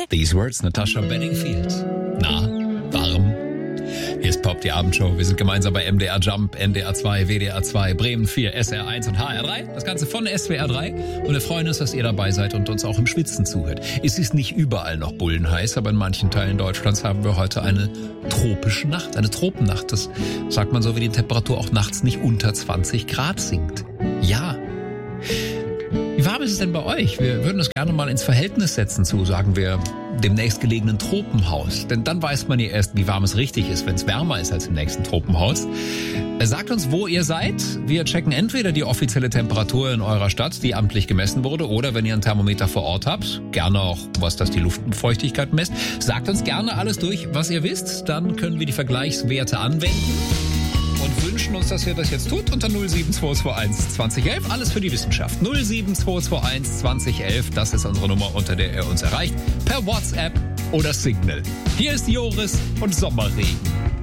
These Words, Natasha Bedingfield. Na, warm? Hier ist Pop, die Abendshow. Wir sind gemeinsam bei MDR Jump, NDR 2, WDR 2, Bremen 4, SR 1 und HR 3. Das Ganze von SWR 3. Und wir freuen uns, dass ihr dabei seid und uns auch im Schwitzen zuhört. Es ist nicht überall noch bullenheiß, aber in manchen Teilen Deutschlands haben wir heute eine tropische Nacht, eine Tropennacht. Das sagt man so, wie die Temperatur auch nachts nicht unter 20 Grad sinkt. Ja. Wie warm ist es denn bei euch? Wir würden das gerne mal ins Verhältnis setzen zu, sagen wir, dem nächstgelegenen Tropenhaus. Denn dann weiß man ja erst, wie warm es richtig ist, wenn es wärmer ist als im nächsten Tropenhaus. Sagt uns, wo ihr seid. Wir checken entweder die offizielle Temperatur in eurer Stadt, die amtlich gemessen wurde, oder wenn ihr ein Thermometer vor Ort habt, gerne auch, was das die Luftfeuchtigkeit misst. Sagt uns gerne alles durch, was ihr wisst. Dann können wir die Vergleichswerte anwenden. Und wünschen uns, dass ihr das jetzt tut unter 07221 2011. Alles für die Wissenschaft. 07221 2011. Das ist unsere Nummer, unter der ihr uns erreicht. Per WhatsApp oder Signal. Hier ist Joris und Sommerregen.